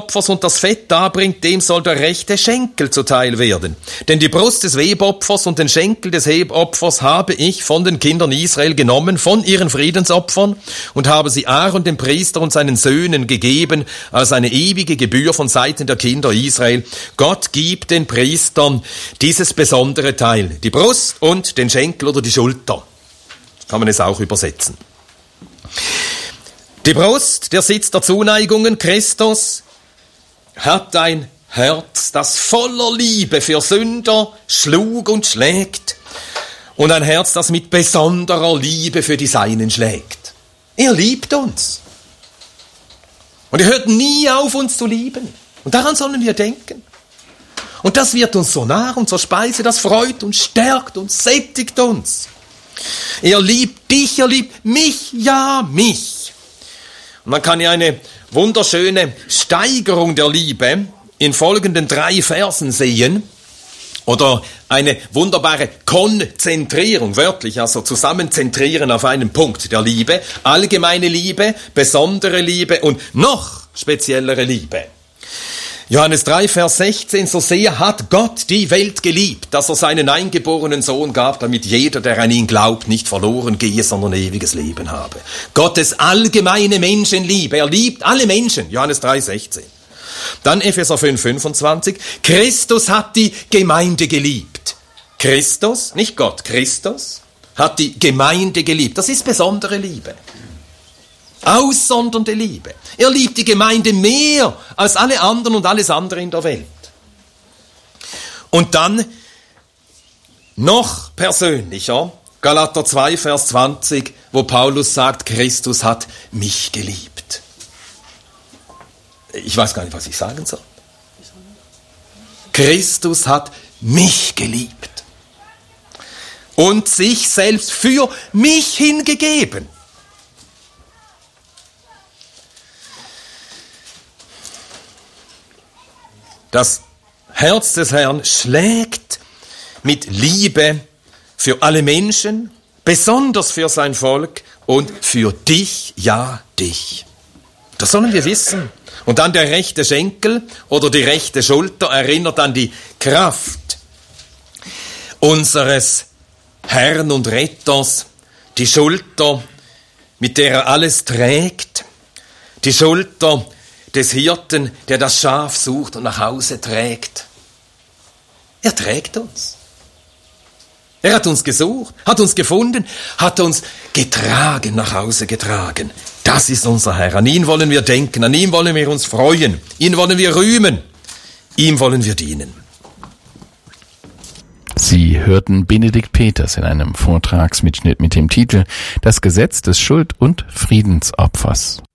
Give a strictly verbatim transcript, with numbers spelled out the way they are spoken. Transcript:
Brandopfers und das Fett darbringt, dem soll der rechte Schenkel zuteil werden. Denn die Brust des Webopfers und den Schenkel des Hebopfers habe ich von den Kindern Israel genommen, von ihren Friedensopfern, und habe sie Aaron dem Priester und seinen Söhnen gegeben, als eine ewige Gebühr von Seiten der Kinder Israel. Gott gibt den Priestern dieses besondere Teil, die Brust und den Schenkel oder die Schulter. Kann man es auch übersetzen. Die Brust, der Sitz der Zuneigungen, Christus, hat ein Herz, das voller Liebe für Sünder schlug und schlägt, und ein Herz, das mit besonderer Liebe für die Seinen schlägt. Er liebt uns. Und er hört nie auf, uns zu lieben. Und daran sollen wir denken. Und das wird uns so nah und zur Speise, das freut und stärkt und sättigt uns. Er liebt dich, er liebt mich, ja, mich. Man kann ja eine wunderschöne Steigerung der Liebe in folgenden drei Versen sehen. Oder eine wunderbare Konzentrierung, wörtlich, also zusammenzentrieren auf einen Punkt der Liebe. Allgemeine Liebe, besondere Liebe und noch speziellere Liebe. Johannes drei, Vers sechzehn, so sehr hat Gott die Welt geliebt, dass er seinen eingeborenen Sohn gab, damit jeder, der an ihn glaubt, nicht verloren gehe, sondern ewiges Leben habe. Gottes allgemeine Menschenliebe, er liebt alle Menschen, Johannes drei, sechzehn. Dann Epheser fünf, fünfundzwanzig, Christus hat die Gemeinde geliebt. Christus, nicht Gott, Christus hat die Gemeinde geliebt. Das ist besondere Liebe. Aussondernde Liebe. Er liebt die Gemeinde mehr als alle anderen und alles andere in der Welt. Und dann noch persönlicher, Galater zwei, Vers zwanzig, wo Paulus sagt, Christus hat mich geliebt. Ich weiß gar nicht, was ich sagen soll. Christus hat mich geliebt und sich selbst für mich hingegeben. Das Herz des Herrn schlägt mit Liebe für alle Menschen, besonders für sein Volk und für dich, ja, dich. Das sollen wir wissen. Und dann der rechte Schenkel oder die rechte Schulter erinnert an die Kraft unseres Herrn und Retters, die Schulter, mit der er alles trägt, die Schulter des Hirten, der das Schaf sucht und nach Hause trägt. Er trägt uns. Er hat uns gesucht, hat uns gefunden, hat uns getragen, nach Hause getragen. Das ist unser Herr. An ihn wollen wir denken, an ihm wollen wir uns freuen, ihn wollen wir rühmen, ihm wollen wir dienen. Sie hörten Benedikt Peters in einem Vortragsmitschnitt mit dem Titel Das Gesetz des Schuld- und Friedensopfers.